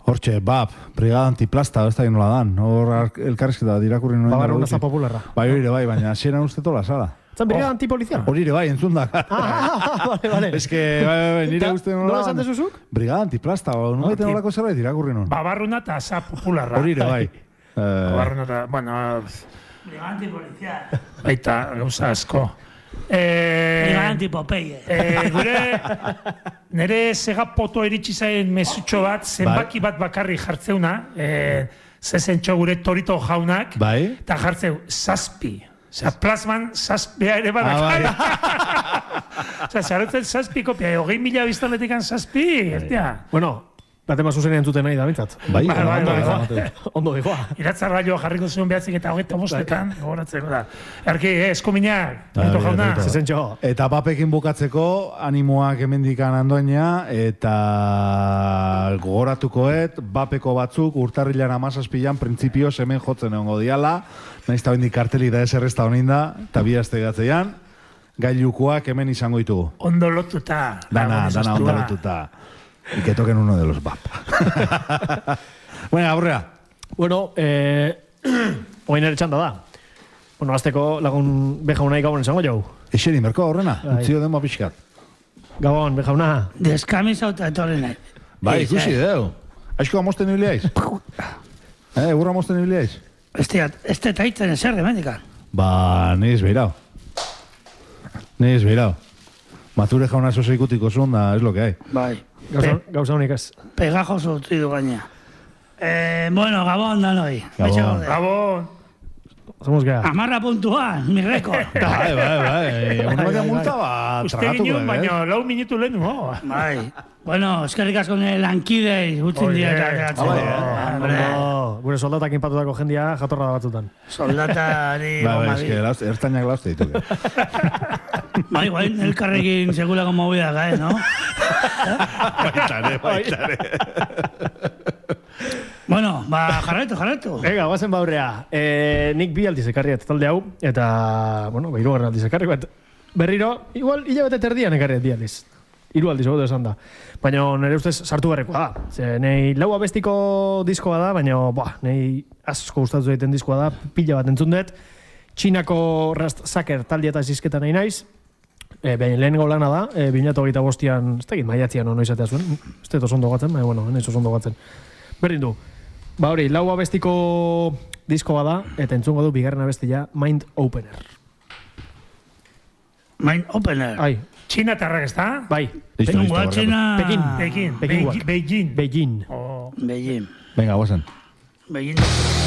Hortxe, brigada antiplasta, ez da nola dan. Hor elkarrizketa dirakurri noen. Babarrunaza popularra. Bai, baina hasieran uste tola sala. Zan brigada antipolizial? Hori ere bai, entzun da. Vale. Ez que, nire uste nola. Nola esan dezuzuk? Brigada antiplasta, no baiten nolako zerbait dirakurri noen. Babarruna eta asa popularra. Hori ere bai. Babarruna eta, bueno... Brigada antipolizial. Baita, gauza asko. Brigada antipopeie. Nere segapoto iritsi zaien mesutxo bat, zenbaki bat bakarri jartzeuna, zezentxo gure torito jaunak, eta jartzeu, 7. Osea, plasman 7 ere badak. Osea, zaretzen 7 kopia, 20.000 biztanletikan 7, Bueno, batema zuzen entzuten nahi da, bintzat. Bai, ondo dijoa. Iratzarra joa jarriko zuen behatzik eta 25 gogoratzeko da. Erki, eskominak, Benito jauna. Zezentxo. Eta bapekin bukatzeko, animoak hemendikan andoina, eta gogoratukoet, bapeko batzuk urtarrilan 17an printzipioz hemen jotzen egongo diala, nahiz eta bendik karteli da eserrezta honin da, eta bi aste gatzean, gailukoak hemen izango ditugu. Ondo lotuta. Dana ondo lotuta. Y que toquen uno de los BAP. Bueno, aurrea. Bueno, oin ere txanda da. Bueno, azteko lagun bejaunai gabon esango jau. Eixeri, merko horrena, utzio denbo pixkat. Gabon, bejauna. Deskamisa eta etorrenak. Bai, ikusi deu. Aizko amosten ibiliaiz? Urra amosten ibiliaiz? Ez te taitzen ezer de mendika. Ba, niz beirao. Mature jauna zoze ikutiko zuen, da, es lo que hay. Bai. Gauza honik ez. Pegajoso utzidu gaina. Bueno, Gabon danoi. Gabon. Somos gea. Amarra puntuan, mi récord. Bai. Una baina multa bat. Uste ginen, baina 4 minutu lehen, Bai. Bueno, eskerrik asko nire lankidei utzin dira. Gure soldatak inpatutako jendia jatorra batzutan. Soldatari... Bai, eske ertzainak lauzte dituke. Bai, elkarrekin segulako movidak, no? Baitare. Bueno, jarretu. Ega, guazen baurrea. Nik 2 aldiz ekarriat talde hau, eta, bueno, 3 aldiz ekarri bat. Berriro, igual, hilabete terdian ekarriat 2 aldiz. 3 aldiz, ogotu esan da. Baina nire ustez sartu berrekoa da. Ze, nei lau abestiko diskoa da, baina, nei asko gustatu egiten diskoa da, pila bat entzun dut. Txinako Rast Saker taldia eta zizketan nahi naiz. Baina lehenengo lana da, 2025an, ez tegit maiatzian ono izatea zuen, ez dut osondo gatzen, baina, bueno, ez osondo gatzen. Berdin du, ba hori, lau abestiko diskoa da, eta entzungo du bigarren abestia, Mind Opener. Mind Opener? Ai. Txina tarrak ez da? Bai. Pekin. Beijing. Beijing. Venga, guazen. Beijing.